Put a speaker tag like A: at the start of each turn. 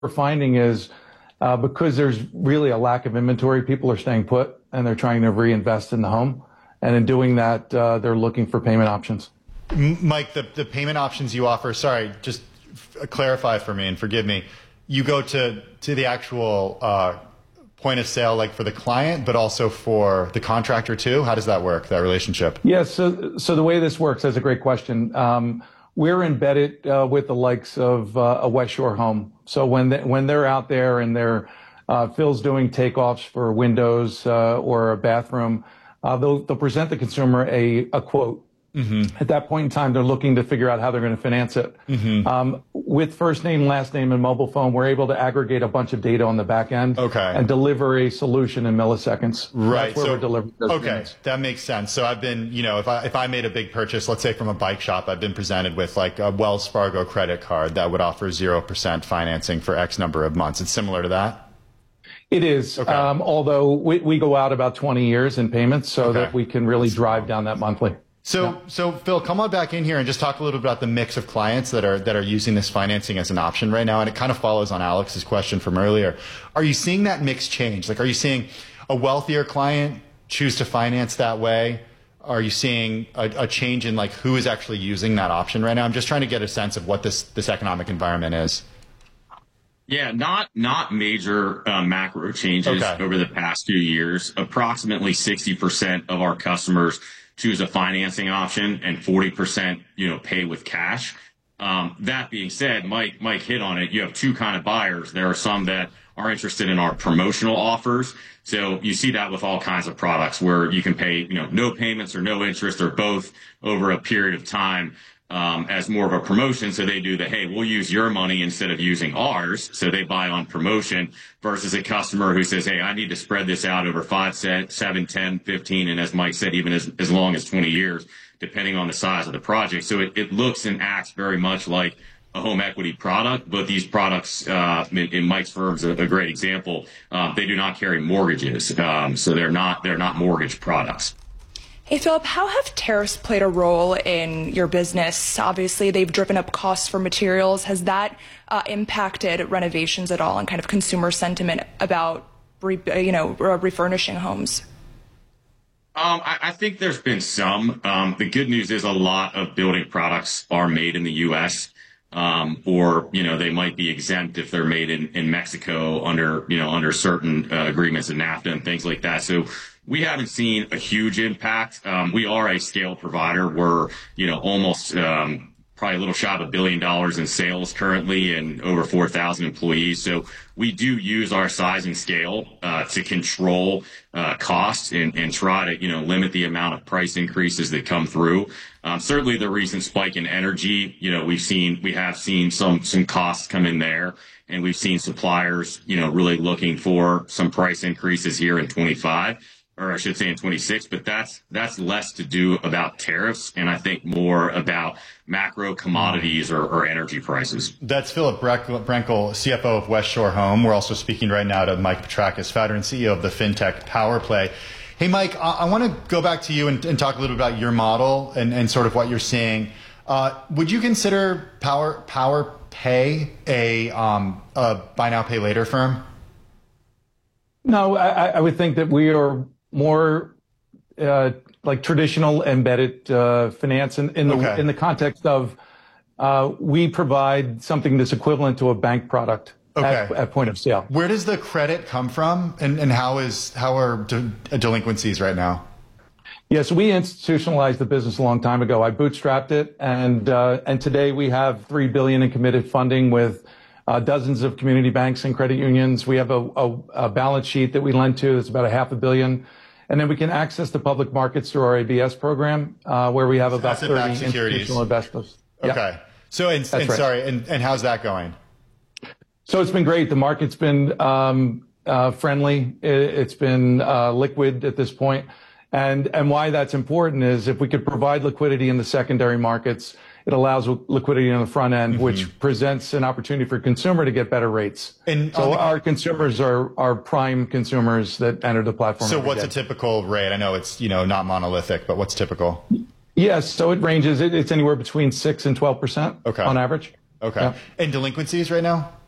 A: we're finding is because there's really a lack of inventory, people are staying put and they're trying to reinvest in the home. And in doing that, they're looking for payment options.
B: Mike, the payment options you offer, sorry, just clarify for me and forgive me. You go to the actual point of sale, like for the client, but also for the contractor too? How does that work, that relationship?
A: Yes, so the way this works, that's a great question. We're embedded with the likes of a West Shore Home. So when they're out there and Phil's doing takeoffs for windows or a bathroom, they'll present the consumer a quote. Mm-hmm. At that point in time, they're looking to figure out how they're going to finance it. Mm-hmm. With first name, last name, and mobile phone, we're able to aggregate a bunch of data on the back end and deliver a solution in milliseconds.
B: Right.
A: That's where we're delivering those payments.
B: That makes sense. So I've been, if I made a big purchase, let's say from a bike shop, I've been presented with like a Wells Fargo credit card that would offer 0% financing for X number of months. It's similar to that?
A: It is, although we go out about 20 years in payments so that we can really drive down that monthly.
B: So Phil, come on back in here and just talk a little bit about the mix of clients that are using this financing as an option right now. And it kind of follows on Alex's question from earlier. Are you seeing that mix change? Like, are you seeing a wealthier client choose to finance that way? Are you seeing a change in like who is actually using that option right now? I'm just trying to get a sense of what this economic environment is.
C: Yeah, not major macro changes over the past few years. Approximately 60% of our customers choose a financing option and 40%, pay with cash. That being said, Mike hit on it. You have two kind of buyers. There are some that are interested in our promotional offers. So you see that with all kinds of products where you can pay, no payments or no interest or both over a period of time. As more of a promotion. So they do hey, we'll use your money instead of using ours. So they buy on promotion versus a customer who says, hey, I need to spread this out over 5, 7, 10, 15. And as Mike said, even as long as 20 years, depending on the size of the project. So it looks and acts very much like a home equity product, but these products, in Mike's firm's a great example. They do not carry mortgages. So they're not mortgage products.
D: Hey, Philip, how have tariffs played a role in your business? Obviously, they've driven up costs for materials. Has that impacted renovations at all and kind of consumer sentiment about, refurnishing homes?
C: I think there's been some. The good news is a lot of building products are made in the U.S. Or they might be exempt if they're made in Mexico under certain agreements in NAFTA and things like that. So we haven't seen a huge impact. We are a scale provider. We're, almost probably a little shy of $1 billion in sales currently and over 4,000 employees. So we do use our size and scale to control costs and try to, limit the amount of price increases that come through. Certainly the recent spike in energy, we have seen some costs come in there. And we've seen suppliers, really looking for some price increases here in 25. Or I should say in 26, but that's less to do about tariffs and I think more about macro commodities or energy prices.
B: That's Philip Brenkel, CFO of West Shore Home. We're also speaking right now to Mike Petrakis, founder and CEO of the FinTech PowerPlay. Hey, Mike, I want to go back to you and talk a little bit about your model and sort of what you're seeing. Would you consider PowerPay a buy now, pay later firm?
A: No, I would think that we are more like traditional embedded finance in the context of we provide something that's equivalent to a bank product at point of sale.
B: Where does the credit come from, and how are delinquencies right now?
A: Yes, we institutionalized the business a long time ago. I bootstrapped it, and today we have $3 billion in committed funding with dozens of community banks and credit unions. We have a balance sheet that we lend to that's about $500 million. And then we can access the public markets through our ABS program, where we have about 30 institutional investors.
B: Okay.
A: Yep.
B: So, and how's that going?
A: So it's been great. The market's been friendly. It's been liquid at this point. And why that's important is if we could provide liquidity in the secondary markets, it allows liquidity on the front end, which presents an opportunity for consumer to get better rates. And so our consumers are prime consumers that enter the platform.
B: So what's a typical rate? I know it's, not monolithic, but what's typical?
A: Yes. So it ranges. It's anywhere between 6 and 12% on average.
B: Okay. Yeah. And delinquencies right now?